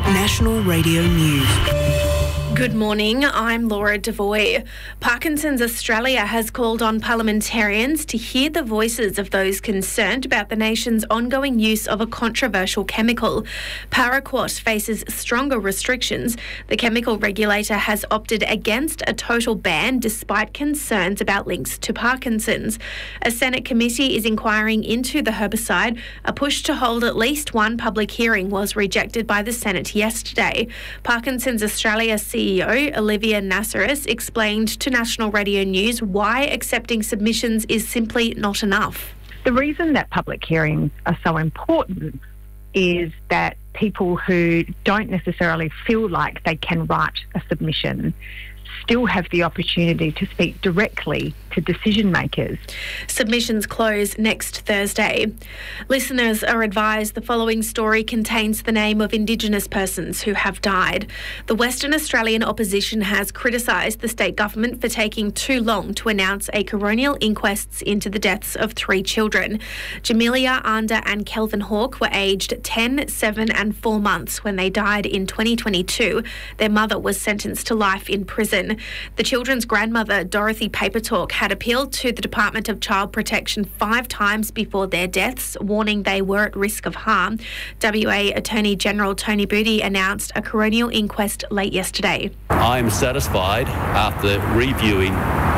National Radio News. Good morning, I'm Laura Devoy. Parkinson's Australia has called on parliamentarians to hear the voices of those concerned about the nation's ongoing use of a controversial chemical. Paraquat faces stronger restrictions. The chemical regulator has opted against a total ban despite concerns about links to Parkinson's. A Senate committee is inquiring into the herbicide. A push to hold at least one public hearing was rejected by the Senate yesterday. Parkinson's Australia CEO Olivia Nassaris explained to National Radio News why accepting submissions is simply not enough. The reason that public hearings are so important is that people who don't necessarily feel like they can write a submission still have the opportunity to speak directly to decision makers. Submissions close next Thursday. Listeners are advised the following story contains the name of Indigenous persons who have died. The Western Australian opposition has criticised the state government for taking too long to announce a coronial inquest into the deaths of 3 children. Jamelia, Anda and Kelvin Hawke were aged 10, 7 and 4 months when they died in 2022. Their mother was sentenced to life in prison. The children's grandmother, Dorothy Papertalk, had appealed to the Department of Child Protection 5 times before their deaths, warning they were at risk of harm. WA Attorney General Tony Booty announced a coronial inquest late yesterday. I'm satisfied after reviewing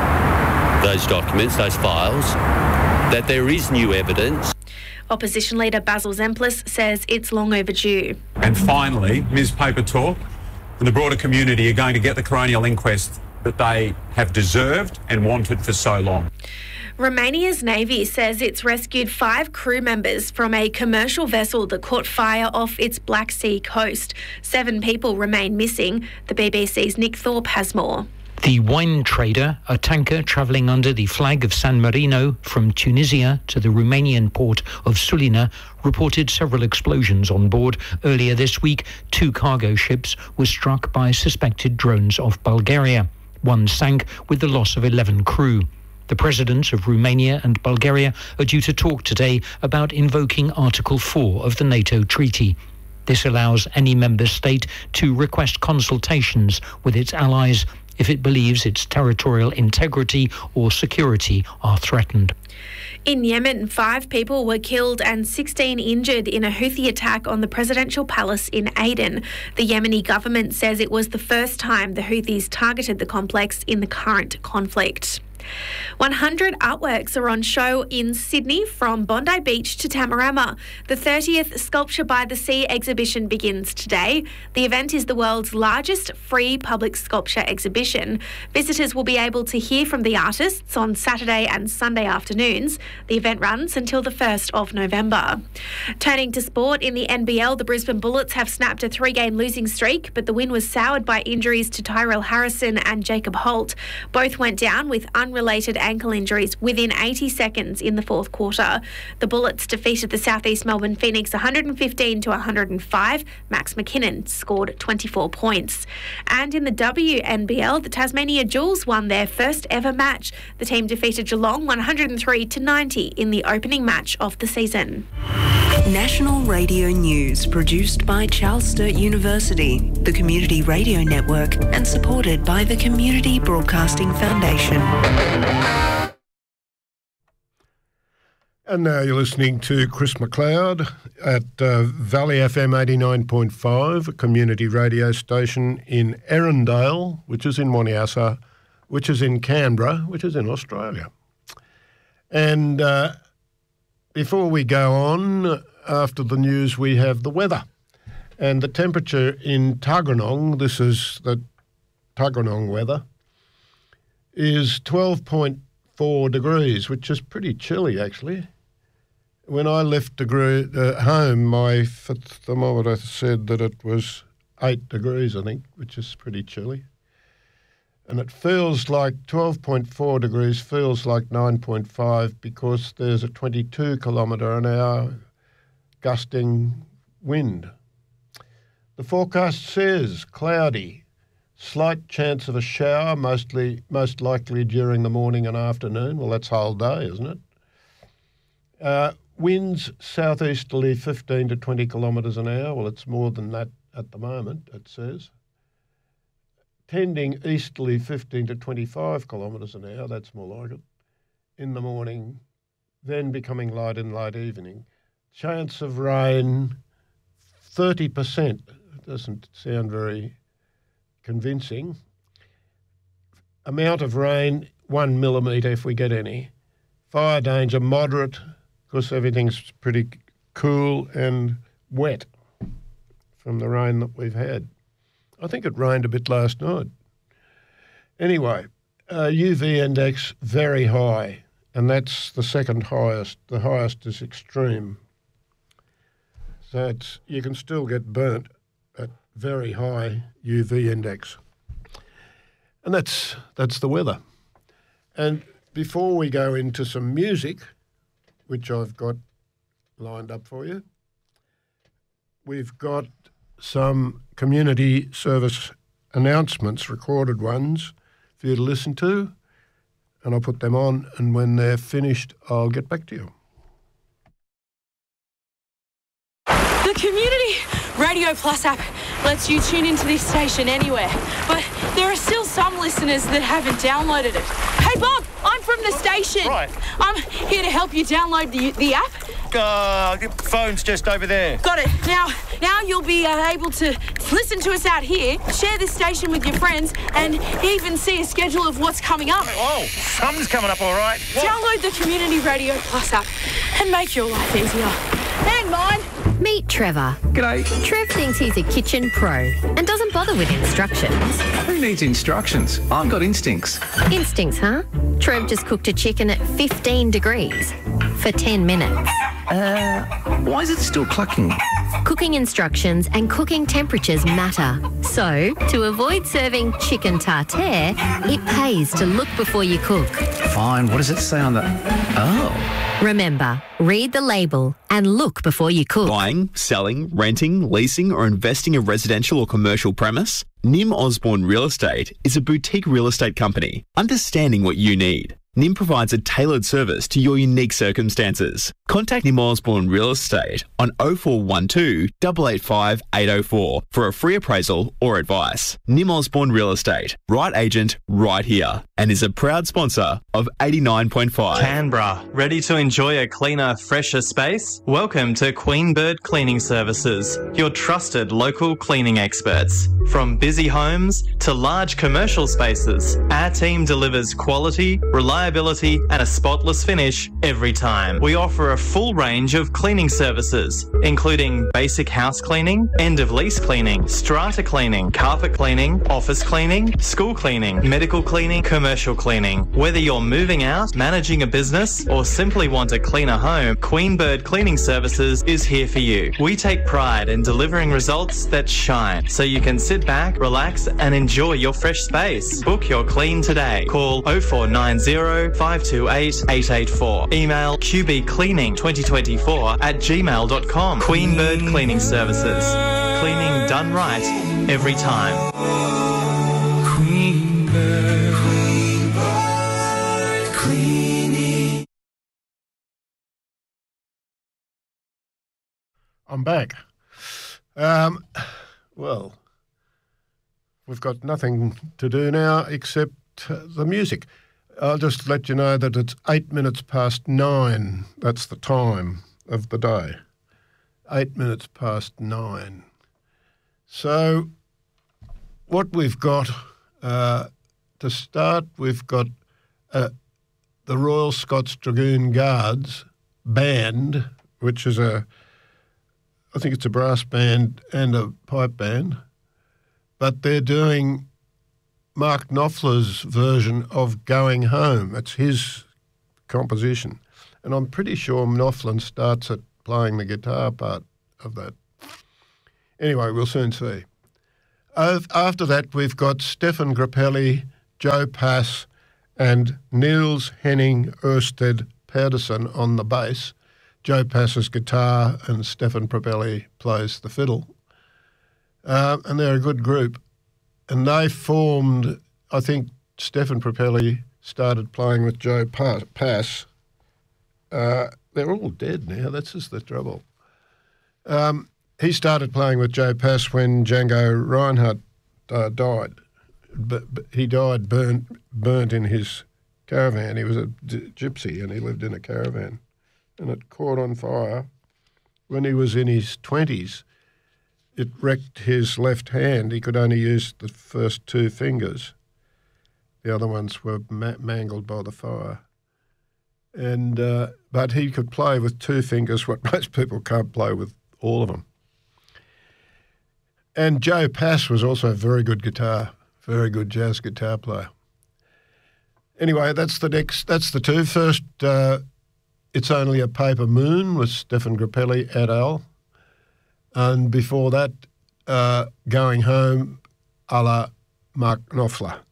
those documents, those files, that there is new evidence. Opposition leader Basil Zemplis says it's long overdue. And finally, Ms Papertalk and the broader community are going to get the coronial inquest that they have deserved and wanted for so long. Romania's Navy says it's rescued 5 crew members from a commercial vessel that caught fire off its Black Sea coast. 7 people remain missing. The BBC's Nick Thorpe has more. The wine trader, a tanker travelling under the flag of San Marino from Tunisia to the Romanian port of Sulina, reported several explosions on board. Earlier this week, 2 cargo ships were struck by suspected drones off Bulgaria. One sank with the loss of 11 crew. The presidents of Romania and Bulgaria are due to talk today about invoking Article 4 of the NATO treaty. This allows any member state to request consultations with its allies if it believes its territorial integrity or security are threatened. In Yemen, 5 people were killed and 16 injured in a Houthi attack on the presidential palace in Aden. The Yemeni government says it was the first time the Houthis targeted the complex in the current conflict. 100 artworks are on show in Sydney from Bondi Beach to Tamarama. The 30th Sculpture by the Sea exhibition begins today. The event is the world's largest free public sculpture exhibition. Visitors will be able to hear from the artists on Saturday and Sunday afternoons. The event runs until the 1st of November. Turning to sport, in the NBL, the Brisbane Bullets have snapped a 3-game losing streak, but the win was soured by injuries to Tyrell Harrison and Jacob Holt. Both went down with unrelated ankle injuries within 80 seconds in the 4th quarter. The Bullets defeated the South East Melbourne Phoenix 115 to 105. Max McKinnon scored 24 points. And in the WNBL, the Tasmania Jewels won their first ever match. The team defeated Geelong 103 to 90 in the opening match of the season. National Radio News, produced by Charles Sturt University, the Community Radio Network, and supported by the Community Broadcasting Foundation. And now you're listening to Chris McLeod at Valley FM 89.5, a community radio station in Erindale, which is in Waniasa, which is in Canberra, which is in Australia. And before we go on, after the news, we have the weather. And the temperature in Tuggeranong, this is the Tuggeranong weather, is 12.4 degrees, which is pretty chilly, actually. When I left home, my thermometer said that it was 8 degrees, I think, which is pretty chilly. And it feels like 12.4 degrees feels like 9.5 because there's a 22 kilometre an hour gusting wind. The forecast says cloudy, slight chance of a shower, most likely during the morning and afternoon. Well, that's whole day, isn't it? Winds southeasterly 15 to 20 kilometres an hour. Well, it's more than that at the moment, it says. Tending easterly 15 to 25 kilometres an hour, that's more like it, in the morning, then becoming light in late evening. Chance of rain, 30%. It doesn't sound very convincing. Amount of rain, 1 millimetre if we get any. Fire danger, moderate, because everything's pretty cool and wet from the rain that we've had. I think it rained a bit last night. Anyway, UV index very high, and that's the second highest. The highest is extreme. So you can still get burnt at very high UV index. And that's the weather. And before we go into some music, which I've got lined up for you, we've got some community service announcements, recorded ones, for you to listen to, and I'll put them on, and when they're finished, I'll get back to you. The Community Radio Plus app lets you tune into this station anywhere, but there are still some listeners that haven't downloaded it. Hey Bob, I'm from the station. Right. I'm here to help you download the app. Your phone's just over there. Got it. Now you'll be able to listen to us out here, share this station with your friends, and even see a schedule of what's coming up. Oh, something's coming up all right. What? Download the Community Radio Plus app and make your life easier. And mine. Meet Trevor. G'day. Trev thinks he's a kitchen pro and doesn't bother with instructions. Who needs instructions? I've got instincts. Instincts, huh? Trev just cooked a chicken at 15 degrees for 10 minutes. Why is it still clucking? Cooking instructions and cooking temperatures matter. So, to avoid serving chicken tartare, it pays to look before you cook. Fine, what does it say on the... Oh. Remember, read the label and look before you cook. Buying, selling, renting, leasing or investing a residential or commercial premise? Nim Osborne Real Estate is a boutique real estate company, understanding what you need. Nim provides a tailored service to your unique circumstances. Contact Nim Osborne Real Estate on 0412 885 804 for a free appraisal or advice. Nim Osborne Real Estate, right agent, right here, and is a proud sponsor of 89.5. Canberra, ready to enjoy a cleaner, fresher space? Welcome to Queen Bird Cleaning Services, your trusted local cleaning experts. From busy homes to large commercial spaces, our team delivers quality, reliability and a spotless finish every time. We offer a full range of cleaning services, including basic house cleaning, end of lease cleaning, strata cleaning, carpet cleaning, office cleaning, school cleaning, medical cleaning, commercial cleaning. Whether you're moving out, managing a business or simply want a cleaner home, Queen Bird Cleaning Services is here for you. We take pride in delivering results that shine so you can sit back, relax and enjoy your fresh space. Book your clean today. Call 0490 528 884. Email qbcleaning2024@gmail.com. Queen Bird Cleaning Services. Cleaning done right every time. Queen Bird Cleaning. I'm back. Well, we've got nothing to do now except the music. I'll just let you know that it's 8 minutes past 9. That's the time of the day. 8 minutes past 9. So what we've got, to start, we've got the Royal Scots Dragoon Guards band, which is I think it's a brass band and a pipe band, but they're doing Mark Knopfler's version of Going Home. It's his composition. And I'm pretty sure Knopfler starts at playing the guitar part of that. Anyway, we'll soon see. After that, we've got Stefan Grappelli, Joe Pass, and Niels Henning Ørsted Pedersen on the bass. Joe Pass's guitar and Stefan Grappelli plays the fiddle. And they're a good group. And they formed, I think Stefan Grappelli started playing with Joe Pass. They're all dead now, that's just the trouble. he started playing with Joe Pass when Django Reinhardt died. But he died burnt in his caravan. He was a gypsy and he lived in a caravan. And it caught on fire when he was in his 20s. It wrecked his left hand. He could only use the first two fingers. The other ones were mangled by the fire. And but he could play with two fingers what most people can't play with all of them. And Joe Pass was also a very good very good jazz guitar player. Anyway, that's the two. First, It's Only a Paper Moon with Stefan Grappelli et al. And before that, Going Home a la Mark Knopfler.